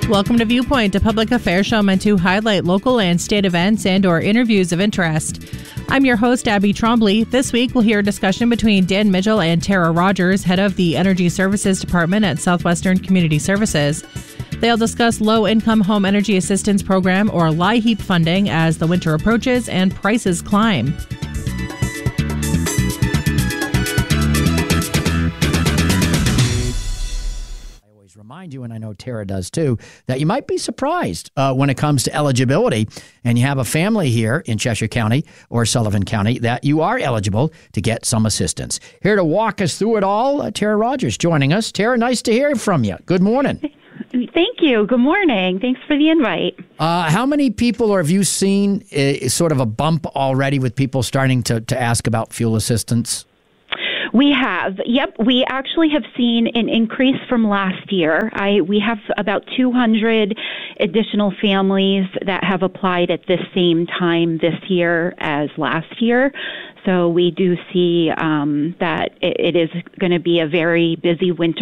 Welcome to Viewpoint, a public affairs show meant to highlight local and state events and or interviews of interest. I'm your host, Abby Trombley. This week, we'll hear a discussion between Dan Mitchell and Tara Rogers, head of the Energy Services Department at Southwestern Community Services. They'll discuss Low-Income Home Energy Assistance Program, or LIHEAP funding, as the winter approaches and prices climb. Remind you, and I know Tara does too, that you might be surprised when it comes to eligibility, and you have a family here in Cheshire County or Sullivan County, that you are eligible to get some assistance. Here to walk us through it all, Tara Rogers joining us. Tara, nice to hear from you. Good morning. Thank you. Good morning. Thanks for the invite. How many people, or have you seen sort of a bump already with people starting to ask about fuel assistance? We have. Yep. We actually have seen an increase from last year. We have about 200 additional families that have applied at the same time this year as last year. So we do see that it is going to be a very busy winter